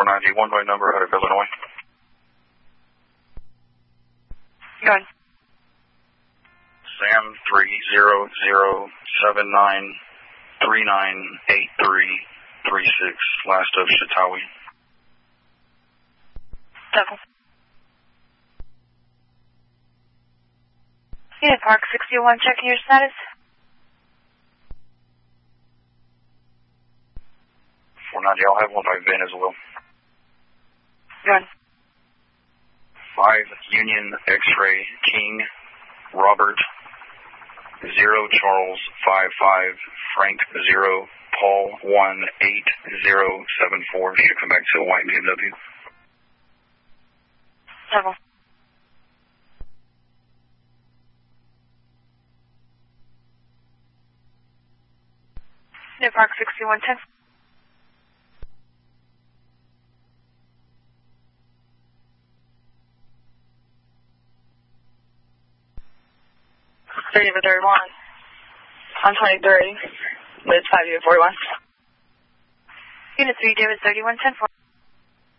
491 by number out of Illinois. Go ahead. Sam 30079398336, last of Shatawi. Double. Unit Park 61, checking your status. 490, I'll have 15 Ben as well. Go ahead. 5 Union X-Ray King Robert 0 Charles 55 Frank 0 Paul 18074. Should come back to a white BMW. Double. Unit Park 6110. David 31 on 23 with 5U41. Unit 3, David 31, 10-4.